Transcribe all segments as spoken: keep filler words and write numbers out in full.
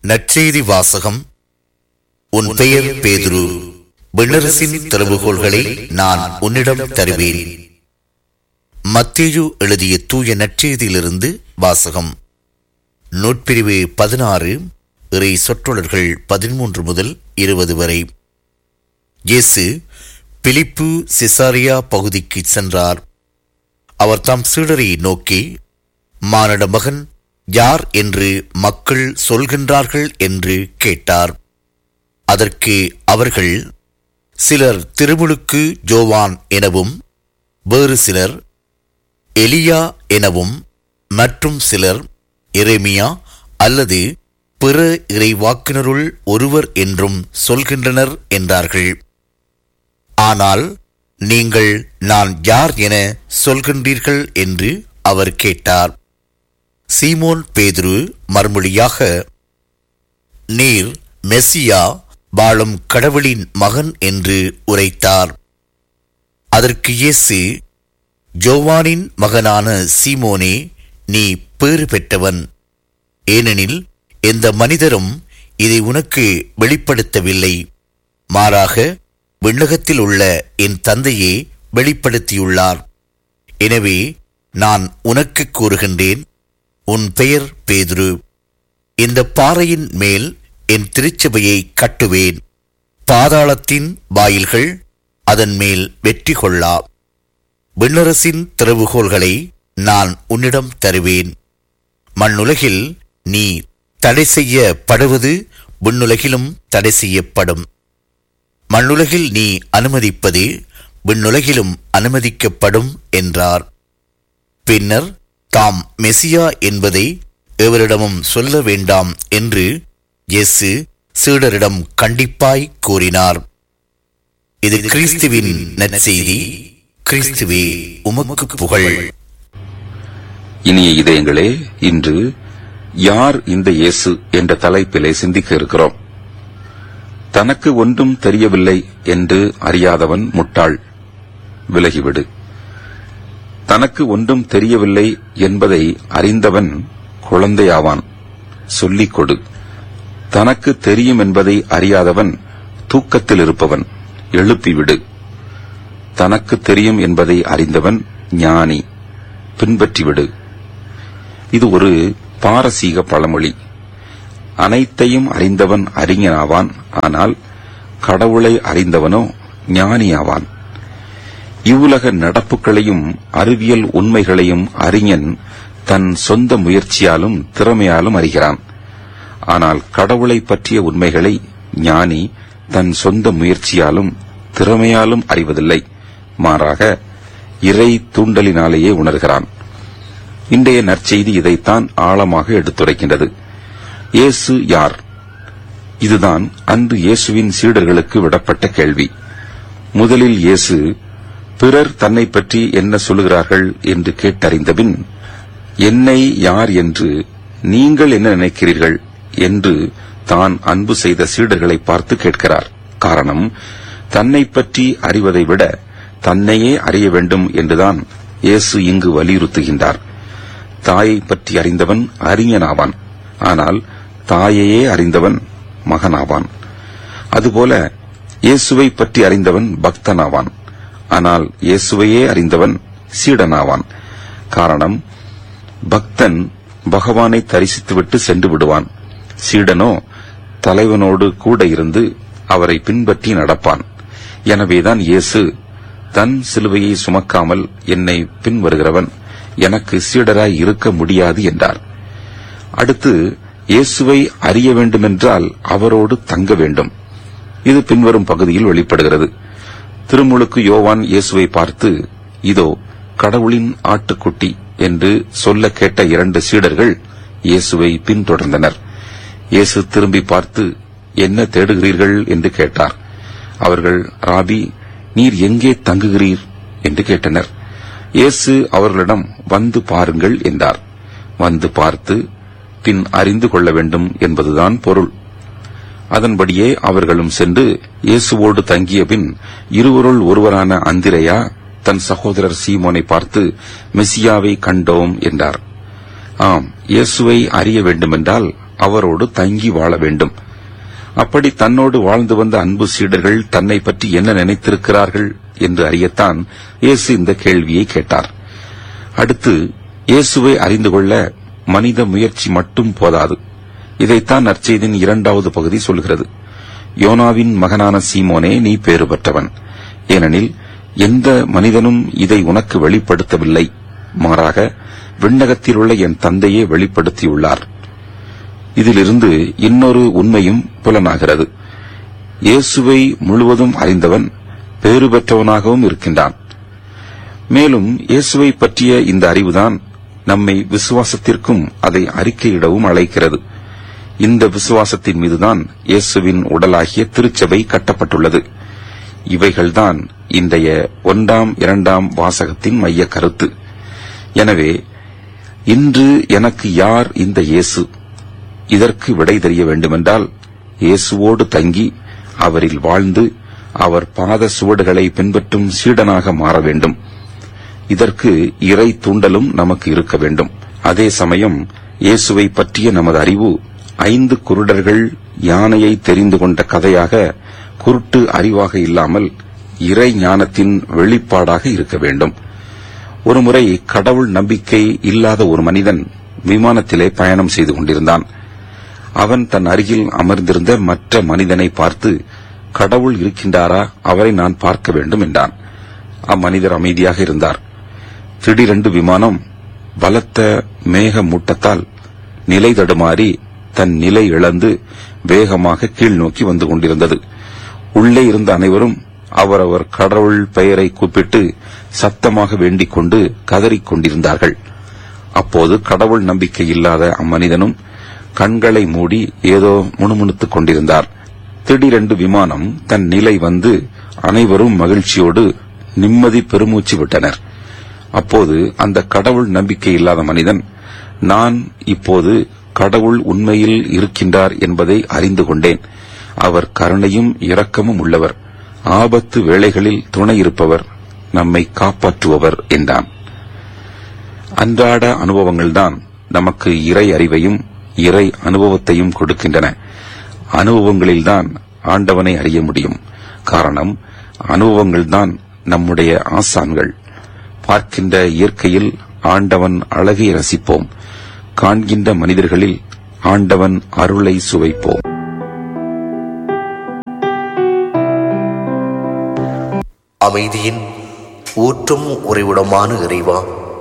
நற்செய்தி வாசகம். உன் பெயர் பேதுரு, விண்ணரசின் திறவுகோல்களை நான் உன்னிடம் தருவேன். மத்தேயு எழுதிய தூய நற்செய்தியிலிருந்து வாசகம். நூற்பிரிவு பதினாறு, இறை சொற்றொடர்கள் பதிமூன்று முதல் இருபது வரை. இயேசு பிலிப்பு செசாரியா பகுதிக்கு சென்றார். அவர் தம் சீடரை நோக்கி, மானிட மகன் யார் என்று மக்கள் சொல்கின்றார்கள் என்று கேட்டார். அதற்கு அவர்கள், சிலர் திருமுழுக்கு யோவான் எனவும், வேறு சிலர் எலியா எனவும், மற்றும் சிலர் எரேமியா அல்லது பிற இறைவாக்கினருள் ஒருவர் என்றும் சொல்கின்றனர் என்றார்கள். ஆனால் நீங்கள் நான் யார் என சொல்கின்றீர்கள் என்று அவர் கேட்டார். சீமோன் பேதுரு மறுமொழியாக, நீர் மெசியா, வாழும் கடவுளின் மகன் என்று உரைத்தார். அதற்கு இயேசு, யோவானின் மகனான சீமோனே, நீ பேறு பெற்றவன். ஏனெனில் எந்த மனிதரும் இதை உனக்கு வெளிப்படுத்தவில்லை, மாறாக விண்ணகத்தில் உள்ள என் தந்தையே வெளிப்படுத்தியுள்ளார். எனவே நான் உனக்கு கூறுகின்றேன், உன் பெயர் பேதுரு. இந்த பாறையின் மேல் என் திருச்சபையை கட்டுவேன். பாதாளத்தின் வாயில்கள் அதன் மேல் வெற்றி கொள்ளா. விண்ணரசின் திறவுகோல்களை நான் உன்னிடம் தருவேன். மண்ணுலகில் நீ தடை செய்யப்படுவது விண்ணுலகிலும் தடை செய்யப்படும். மண்ணுலகில் நீ அனுமதிப்பது விண்ணுலகிலும் அனுமதிக்கப்படும் என்றார். பின்னர் தாம் மெசியா என்பதை எவரிடமும் சொல்ல வேண்டாம் என்று இயேசு சீடரிடம் கண்டிப்பாய் கூறினார். இது கிறிஸ்துவின் நற்செய்தி. கிறிஸ்துவே உமக்கு புகழ். இனிய இதயங்களே, இன்று யார் இந்த இயேசு என்ற தலைப்பிலே சிந்திக்க இருக்கிறோம். தனக்கு ஒன்றும் தெரியவில்லை என்று அறியாதவன் முட்டாள், விலகிவிடு. தனக்கு ஒன்றும் தெரியவில்லை என்பதை அறிந்தவன் குழந்தையாவான், சொல்லிக் கொடு. தனக்கு தெரியும் என்பதை அறியாதவன் தூக்கத்தில் இருப்பவன், எழுப்பிவிடு. தனக்கு தெரியும் என்பதை அறிந்தவன் ஞானி, பின்பற்றிவிடு. இது ஒரு பாரசீக பழமொழி. அனைத்தையும் அறிந்தவன் அறிஞனாவான், ஆனால் கடவுளை அறிந்தவனோ ஞானியாவான். இவ்வுலக நடப்புகளையும் அறிவியல் உண்மைகளையும் அறிஞன் தன் சொந்த முயற்சியாலும் திறமையாலும் அறிகிறான். ஆனால் கடவுளை பற்றிய உண்மைகளை ஞானி தன் சொந்த முயற்சியாலும் திறமையாலும் அறிவதில்லை, மாறாக இறை தூண்டலினாலேயே உணர்கிறான். இன்றைய நற்செய்தி இதைத்தான் ஆழமாக எடுத்துரைக்கின்றது. இயேசு யார்? இதுதான் அன்று இயேசுவின் சீடர்களுக்கு விடப்பட்ட கேள்வி. முதலில் இயேசு பிறர் தன்னை பற்றி என்ன சொல்லுகிறார்கள் என்று கேட்டறிந்தபின், என்னை யார் என்று நீங்கள் என்ன நினைக்கிறீர்கள் என்று தான் அன்பு செய்த சீடர்களை பார்த்து கேட்கிறார். காரணம், தன்னை பற்றி அறிவதை விட தன்னையே அறிய வேண்டும் என்றுதான் இயேசு இங்கு வலியுறுத்துகின்றார். தாயை பற்றி அறிந்தவன் அறிஞனாவான், ஆனால் தாயையே அறிந்தவன் மகனாவான். அதுபோல இயேசுவை பற்றி அறிந்தவன் பக்தனாவான், ஆனால் இயேசுவையே அறிந்தவன் சீடனாவான். காரணம், பக்தன் பகவானை தரிசித்துவிட்டு சென்று விடுவான். சீடனோ தலைவனோடு கூட இருந்து அவரை பின்பற்றி நடப்பான். எனவேதான் இயேசு தன் சிலுவையை சுமக்காமல் என்னை பின்வருகிறவன் எனக்கு சீடராய் இருக்க முடியாது என்றார். அடுத்து, இயேசுவை அறிய வேண்டுமென்றால் அவரோடு தங்க வேண்டும். இது பின்வரும் பகுதியில் வெளிப்படுகிறது. திருமுழுக்கு யோவான் இயேசுவை பார்த்து, இதோ கடவுளின் ஆட்டுக்குட்டி என்று சொல்ல கேட்ட இரண்டு சீடர்கள் இயேசுவை பின்தொடர்ந்தனர். இயேசு திரும்பி பார்த்து, என்ன தேடுகிறீர்கள் என்று கேட்டார். அவர்கள், ராபி, நீர் எங்கே தங்குகிறீர் என்று கேட்டனர். இயேசு அவர்களிடம், வந்து பாருங்கள் என்றார். வந்து பார்த்து பின் அறிந்து கொள்ள வேண்டும் என்பதுதான் பொருள். அதன்படியே அவர்களும் சென்று இயேசுவோடு தங்கிய பின் இருவருள் ஒருவரான அந்திரேயா தன் சகோதரர் சீமோனை பார்த்து, மெசியாவை கண்டோம் என்றார். ஆம், இயேசுவை அறிய வேண்டுமென்றால் அவரோடு தங்கி வாழ வேண்டும். அப்படி தன்னோடு வாழ்ந்து வந்த அன்பு சீடர்கள் தன்னை பற்றி என்ன நினைத்திருக்கிறார்கள் என்று அறியத்தான் இயேசு இந்த கேள்வியை கேட்டார். அடுத்து, இயேசுவை அறிந்து கொள்ள மனித முயற்சி மட்டும் போதாது. இதைத்தான் நற்செய்தியின் இரண்டாவது பகுதி சொல்கிறது. யோனாவின் மகனான சீமோனே, நீ பேறு பெற்றவன், ஏனெனில் எந்த மனிதனும் இதை உனக்கு வெளிப்படுத்தவில்லை, மாறாக விண்ணகத்தில் உள்ள என் தந்தையே வெளிப்படுத்தியுள்ளார். இதிலிருந்து இன்னொரு உண்மையும் புலனாகிறது. இயேசுவை முழுவதும் அறிந்தவன் பேறு பெற்றவனாகவும் இருக்கின்றான். மேலும் இயேசுவை பற்றிய இந்த அறிவுதான் நம்மை விசுவாசத்திற்கும் அதை அறிக்கையிடவும் அழைக்கிறது. இந்த விசுவாசத்தின் மீதுதான் இயேசுவின் உடலாகிய திருச்சபை கட்டப்பட்டுள்ளது. இவைகள்தான் இன்றைய ஒன்றாம் இரண்டாம் வாசகத்தின் மைய கருத்து. எனவே இன்று எனக்கு யார் இந்த இயேசு? இதற்கு விடை தெரிய வேண்டுமென்றால் இயேசுவோடு தங்கி அவரில் வாழ்ந்து அவர் பாத சுவடுகளை பின்பற்றும் சீடனாக மாற வேண்டும். இதற்கு இறை தூண்டலும் நமக்கு இருக்க வேண்டும். அதே சமயம் இயேசுவை பற்றிய நமது அறிவு ஐந்து குருடர்கள் யானையை தெரிந்து கொண்ட கதையாக, குருட்டு அறிவாக இல்லாமல் இறை ஞானத்தின் வெளிப்பாடாக இருக்க வேண்டும். ஒருமுறை கடவுள் நம்பிக்கை இல்லாத ஒரு மனிதன் விமானத்திலே பயணம் செய்து கொண்டிருந்தான். அவன் தன் அருகில் அமர்ந்திருந்த மற்ற மனிதனை பார்த்து, கடவுள் இருக்கின்றாரா, அவரை நான் பார்க்க வேண்டும் என்றான். அம்மனிதர் அமைதியாக இருந்தார். திடீரென்று விமானம் பலத்த மேக மூட்டத்தால் நிலை தடுமாறி தன் நிலை இழந்து வேகமாக கீழ் நோக்கி வந்து கொண்டிருந்தது. உள்ளே இருந்த அனைவரும் அவரவர் கடவுள் பெயரை கூப்பிட்டு சத்தமாக வேண்டிக் கொண்டு கதறிக் கொண்டிருந்தார்கள். அப்போது கடவுள் நம்பிக்கை இல்லாத அம்மனிதனும் கண்களை மூடி ஏதோ முணுமுணுத்துக் கொண்டிருந்தார். திடீரென்று விமானம் தன் நிலை வந்து அனைவரும் மகிழ்ச்சியோடு நிம்மதி பெருமூச்சு விட்டனர். அப்போது அந்த கடவுள் நம்பிக்கை இல்லாத மனிதன், நான் இப்போது கடவுள் உண்மையில் இருக்கின்றார் என்பதை அறிந்து கொண்டேன். அவர் கருணையும் இரக்கமும் உள்ளவர், ஆபத்து வேளைகளில் துணை இருப்பவர், நம்மை காப்பாற்றுபவர் என்றான். அன்றாட அனுபவங்கள்தான் நமக்கு இறை அறிவையும் இறை அனுபவத்தையும் கொடுக்கின்றன. அனுபவங்களில்தான் ஆண்டவனை அறிய முடியும். காரணம், அனுபவங்கள்தான் நம்முடைய ஆசான்கள். பார்க்கின்ற இயற்கையில் ஆண்டவன் அழகை ரசிப்போம், காண்கின்ற மனிதர்களில் ஆண்டவன் அருளை சுவைப்போம். அமைதியின் ஊற்றும் உறைவிடமான இறைவா,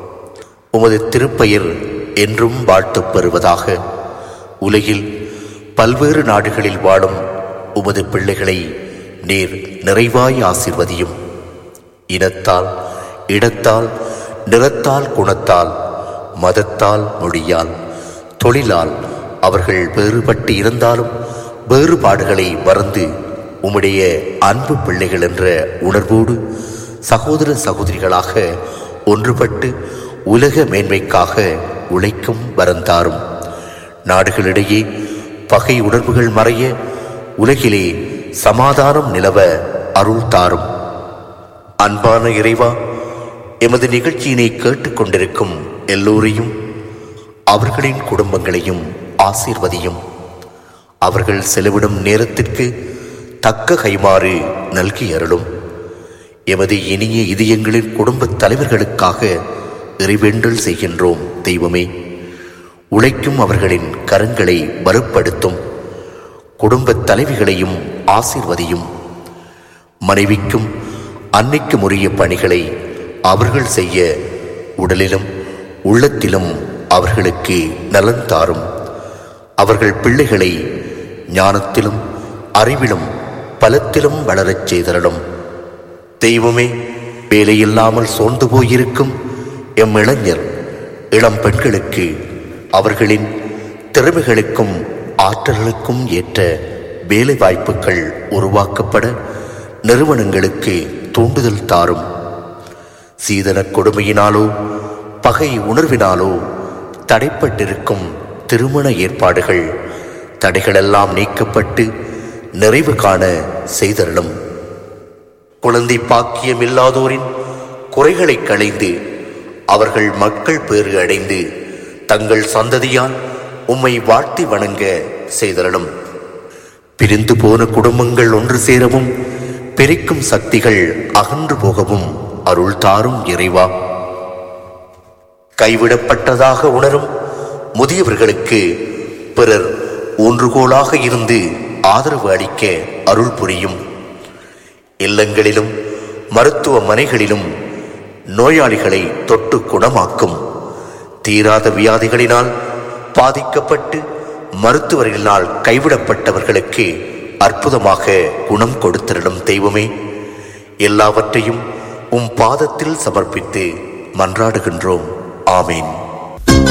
உமது திருப்பெயர் என்றும் வாழ்த்துப் பெறுவதாக. உலகில் பல்வேறு நாடுகளில் வாழும் உமது பிள்ளைகளை நீர் நிறைவாய் ஆசீர்வதியும். இனத்தால், இடத்தால், நிறத்தால், குணத்தால், மதத்தால், மொழியால், தொழிலால் அவர்கள் வேறுபட்டு இருந்தாலும் வேறுபாடுகளை மறந்து உம்முடைய அன்பு பிள்ளைகள் என்ற உணர்வோடு சகோதர சகோதரிகளாக ஒன்றுபட்டு உலக மேன்மைக்காக உழைக்கும் வரந்தாரும். நாடுகளிடையே பகை உணர்வுகள் மறைய உலகிலே சமாதானம் நிலவ அருள் தாரும். அன்பான இறைவா, எமது நிகழ்ச்சியினை கேட்டுக்கொண்டிருக்கும் எல்லோரையும் அவர்களின் குடும்பங்களையும் ஆசீர்வதியும். அவர்கள் செலவிடும் நேரத்திற்கு தக்க கைமாறு நல்கி அருளும். எமது இனிய இதயங்களின் குடும்பத் தலைவர்களுக்காக இறைவேண்டல் செய்கின்றோம். தெய்வமே, உழைக்கும் அவர்களின் கரங்களை வலுப்படுத்தும். குடும்பத் தலைவிகளையும் ஆசீர்வதியும். மனைவிக்கும் அன்னைக்கும் உரிய பணிகளை அவர்கள் செய்ய உடலிலும் உள்ளத்திலும் அவர்களுக்கு நலன் தாரும். அவர்கள் பிள்ளைகளை ஞானத்திலும் அறிவிலும் பலத்திலும் வளரச் செய்தரலும். தெய்வமே, வேலையில்லாமல் சோர்ந்து போயிருக்கும் எம் இளைஞர் இளம் பெண்களுக்கு அவர்களின் திறமைகளுக்கும் ஆற்றல்களுக்கும் ஏற்ற வேலை வாய்ப்புகள் உருவாக்கப்பட நிறுவனங்களுக்கு தூண்டுதல் தாரும். சீதன கொடுமையினாலோ பகை உணர்வினாலோ தடைப்பட்டிருக்கும் திருமண ஏற்பாடுகள் தடைகளெல்லாம் நீக்கப்பட்டு நிறைவு காண செய்தரலும். குழந்தை பாக்கியம் இல்லாதோரின் குறைகளை களைந்து அவர்கள் மக்கள் பேறு அடைந்து தங்கள் சந்ததியால் உம்மை வாழ்த்தி வணங்க செய்தருளும். பிரிந்து போன குடும்பங்கள் ஒன்று சேரவும், பிரிக்கும் சக்திகள் அகன்று போகவும் அருள் தாரும் இறைவா. கைவிடப்பட்டதாக உணரும் முதியவர்களுக்கு பிறர் ஊன்றுகோலாக இருந்து ஆதரவு அளிக்க அருள் புரியும். இல்லங்களிலும் மருத்துவமனைகளிலும் நோயாளிகளை தொட்டு குணமாக்கும். தீராத வியாதிகளினால் பாதிக்கப்பட்டு மருத்துவர்களால் கைவிடப்பட்டவர்களுக்கு அற்புதமாக குணம் கொடுத்திருடும் தெய்வமே, எல்லாவற்றையும் உம் பாதத்தில் சமர்ப்பித்து மன்றாடுகின்றோம். ஆமீன்.